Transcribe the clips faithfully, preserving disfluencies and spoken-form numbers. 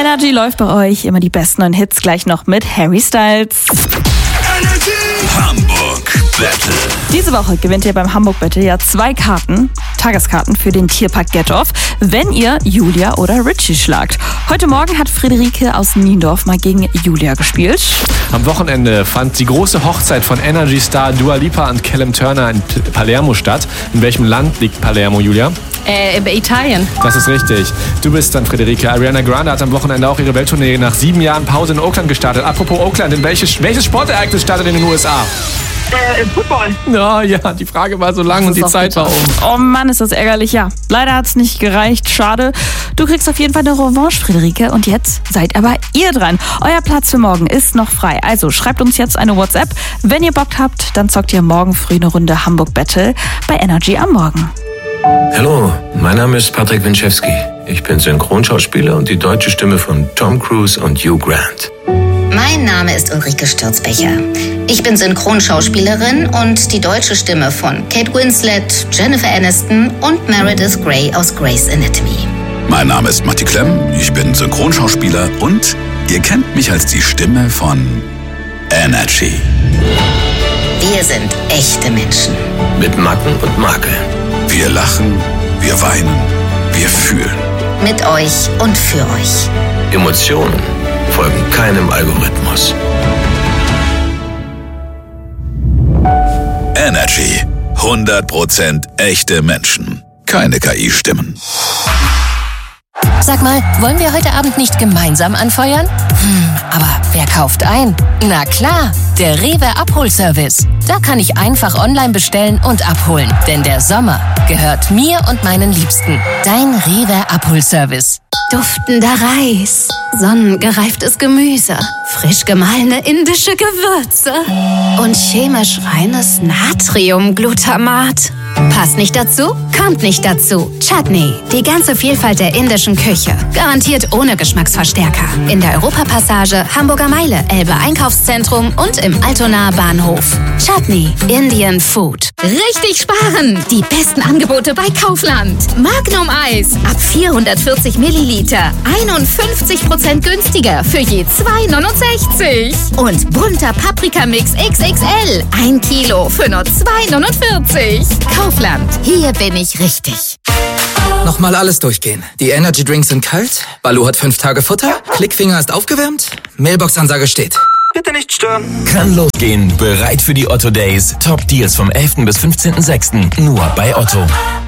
Energy läuft bei euch, immer die besten neuen Hits, gleich noch mit Harry Styles. Energy Hamburg Battle. Diese Woche gewinnt ihr beim Hamburg Battle ja zwei Karten, Tageskarten für den Tierpark Gettorf, wenn ihr Julia oder Richie schlagt. Heute Morgen hat Friederike aus Niendorf mal gegen Julia gespielt. Am Wochenende fand die große Hochzeit von Energy-Star Dua Lipa und Callum Turner in Palermo statt. In welchem Land liegt Palermo, Julia? Äh, Italien. Das ist richtig. Du bist dann Friederike. Ariana Grande hat am Wochenende auch ihre Welttournee nach sieben Jahren Pause in Oakland gestartet. Apropos Oakland, in welches, welches Sportereignis startet in den U S A? Äh, Football. Ja, ja, die Frage war so lang und die Zeit war um. Oh Mann, ist das ärgerlich, ja. Leider hat's nicht gereicht, schade. Du kriegst auf jeden Fall eine Revanche, Friederike. Und jetzt seid aber ihr dran. Euer Platz für morgen ist noch frei. Also schreibt uns jetzt eine WhatsApp. Wenn ihr Bock habt, dann zockt ihr morgen früh eine Runde Hamburg Battle bei Energy am Morgen. Hallo, mein Name ist Patrick Winczewski. Ich bin Synchronschauspieler und die deutsche Stimme von Tom Cruise und Hugh Grant. Mein Name ist Ulrike Stürzbecher. Ich bin Synchronschauspielerin und die deutsche Stimme von Kate Winslet, Jennifer Aniston und Meredith Grey aus Grey's Anatomy. Mein Name ist Matti Klemm, ich bin Synchronschauspieler und ihr kennt mich als die Stimme von Energy. Wir sind echte Menschen. Mit Macken und Makeln. Wir lachen, wir weinen, wir fühlen. Mit euch und für euch. Emotionen folgen keinem Algorithmus. Energy. hundert Prozent echte Menschen. Keine K I-Stimmen. Sag mal, wollen wir heute Abend nicht gemeinsam anfeuern? Hm, aber wer kauft ein? Na klar, der Rewe Abholservice. Da kann ich einfach online bestellen und abholen. Denn der Sommer gehört mir und meinen Liebsten. Dein Rewe Abholservice. Duftender Reis, sonnengereiftes Gemüse, frisch gemahlene indische Gewürze und chemisch reines Natriumglutamat. Passt nicht dazu? Kommt nicht dazu. Chutney, die ganze Vielfalt der indischen Küche. Garantiert ohne Geschmacksverstärker. In der Europapassage, Hamburger Meile, Elbe Einkaufszentrum und im Altonaer Bahnhof. Chutney, Indian Food. Richtig sparen! Die besten Angebote bei Kaufland. Magnum Eis ab vierhundertvierzig Milliliter. einundfünfzig Prozent günstiger für je zwei neunundsechzig. Und bunter Paprikamix X X L. Ein Kilo für nur zwei neunundvierzig. Kaufland, hier bin ich richtig. Nochmal alles durchgehen. Die Energy Drinks sind kalt, Baloo hat fünf Tage Futter, Klickfinger ist aufgewärmt, Mailbox-Ansage steht. Bitte nicht stören. Kann losgehen. Bereit für die Otto Days. Top Deals vom elften bis fünfzehnten sechsten Nur bei Otto.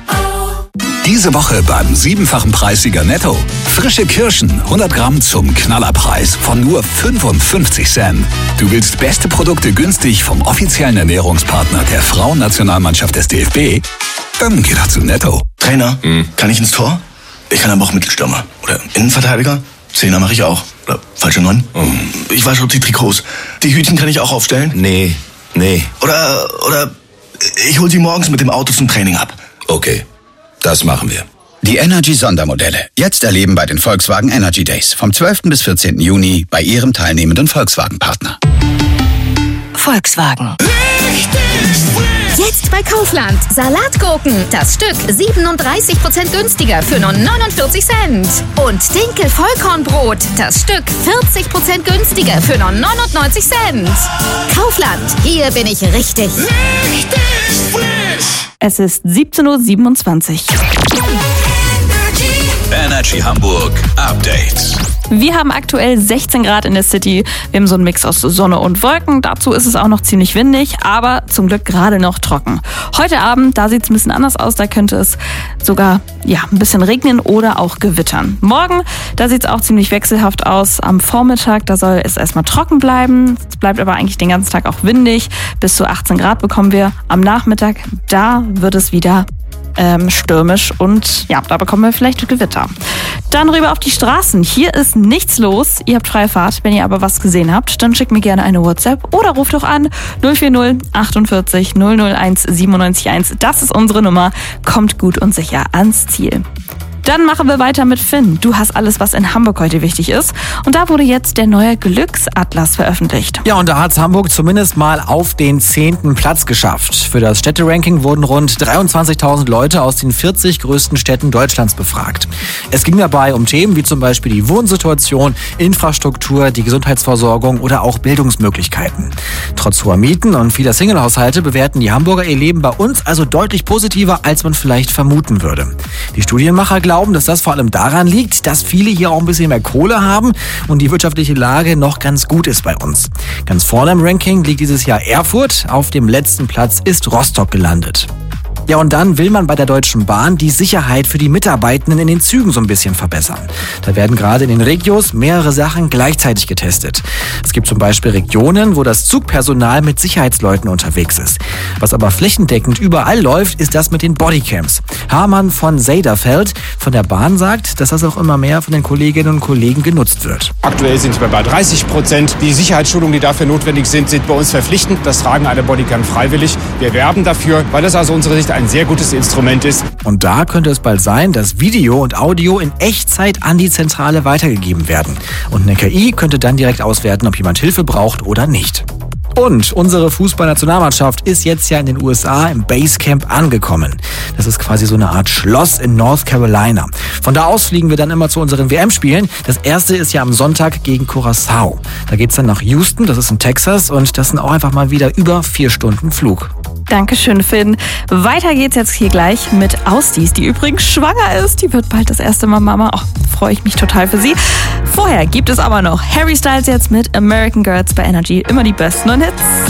Diese Woche beim siebenfachen Preissieger Netto. Frische Kirschen, hundert Gramm zum Knallerpreis von nur fünfundfünfzig Cent. Du willst beste Produkte günstig vom offiziellen Ernährungspartner der Frauennationalmannschaft des D F B? Dann geh doch zu Netto. Trainer, hm. kann ich ins Tor? Ich kann aber auch Mittelstürmer. Oder Innenverteidiger? Zehner mache ich auch. Oder falsche Neun? Hm. Ich wasche auch die Trikots. Die Hütchen kann ich auch aufstellen? Nee, nee. Oder, oder ich hol sie morgens mit dem Auto zum Training ab. Okay. Das machen wir. Die Energy-Sondermodelle. Jetzt erleben bei den Volkswagen Energy Days. Vom zwölften bis vierzehnten Juni bei Ihrem teilnehmenden Volkswagen-Partner. Volkswagen. Jetzt bei Kaufland. Salatgurken. Das Stück siebenunddreißig Prozent günstiger für nur neunundvierzig Cent. Und Dinkel-Vollkornbrot. Das Stück vierzig Prozent günstiger für nur neunundneunzig Cent. Kaufland. Hier bin ich richtig. Richtig frisch. Es ist siebzehn Uhr siebenundzwanzig. Energy Hamburg Update. Wir haben aktuell sechzehn Grad in der City. Wir haben so einen Mix aus Sonne und Wolken. Dazu ist es auch noch ziemlich windig, aber zum Glück gerade noch trocken. Heute Abend, da sieht es ein bisschen anders aus. Da könnte es sogar ja, ein bisschen regnen oder auch gewittern. Morgen, da sieht es auch ziemlich wechselhaft aus. Am Vormittag, da soll es erstmal trocken bleiben. Es bleibt aber eigentlich den ganzen Tag auch windig. Bis zu achtzehn Grad bekommen wir. Am Nachmittag, da wird es wieder Ähm, stürmisch und ja, da bekommen wir vielleicht Gewitter. Dann rüber auf die Straßen. Hier ist nichts los. Ihr habt freie Fahrt. Wenn ihr aber was gesehen habt, dann schickt mir gerne eine WhatsApp oder ruft doch an null vier null achtundvierzig null null eins siebenundneunzig eins. Das ist unsere Nummer. Kommt gut und sicher ans Ziel. Dann machen wir weiter mit Finn. Du hast alles, was in Hamburg heute wichtig ist. Und da wurde jetzt der neue Glücksatlas veröffentlicht. Ja, und da hat Hamburg zumindest mal auf den zehnten Platz geschafft. Für das Städteranking wurden rund dreiundzwanzigtausend Leute aus den vierzig größten Städten Deutschlands befragt. Es ging dabei um Themen wie zum Beispiel die Wohnsituation, Infrastruktur, die Gesundheitsversorgung oder auch Bildungsmöglichkeiten. Trotz hoher Mieten und vieler Singlehaushalte bewerten die Hamburger ihr Leben bei uns also deutlich positiver, als man vielleicht vermuten würde. Die Studienmacher glauben, dass das vor allem daran liegt, dass viele hier auch ein bisschen mehr Kohle haben und die wirtschaftliche Lage noch ganz gut ist bei uns. Ganz vorne im Ranking liegt dieses Jahr Erfurt, auf dem letzten Platz ist Rostock gelandet. Ja, und dann will man bei der Deutschen Bahn die Sicherheit für die Mitarbeitenden in den Zügen so ein bisschen verbessern. Da werden gerade in den Regios mehrere Sachen gleichzeitig getestet. Es gibt zum Beispiel Regionen, wo das Zugpersonal mit Sicherheitsleuten unterwegs ist. Was aber flächendeckend überall läuft, ist das mit den Bodycams. Hamann von Seiderfeld von der Bahn sagt, dass das auch immer mehr von den Kolleginnen und Kollegen genutzt wird. Aktuell sind wir bei dreißig Prozent. Die Sicherheitsschulungen, die dafür notwendig sind, sind bei uns verpflichtend. Das Tragen einer Bodycam freiwillig. Wir werben dafür, weil das aus unserer Sicht ein sehr gutes Instrument ist. Und da könnte es bald sein, dass Video und Audio in Echtzeit an die Zentrale weitergegeben werden. Und eine K I könnte dann direkt auswerten, ob jemand Hilfe braucht oder nicht. Und unsere Fußballnationalmannschaft ist jetzt ja in den U S A im Basecamp angekommen. Das ist quasi so eine Art Schloss in North Carolina. Von da aus fliegen wir dann immer zu unseren W M-Spielen. Das erste ist ja am Sonntag gegen Curaçao. Da geht's dann nach Houston, das ist in Texas, und das sind auch einfach mal wieder über vier Stunden Flug. Dankeschön, Finn. Weiter geht's jetzt hier gleich mit Austis, die übrigens schwanger ist. Die wird bald das erste Mal Mama. Oh, freue ich mich total für sie. Vorher gibt es aber noch Harry Styles jetzt mit American Girls bei Energy. Immer die besten Hits.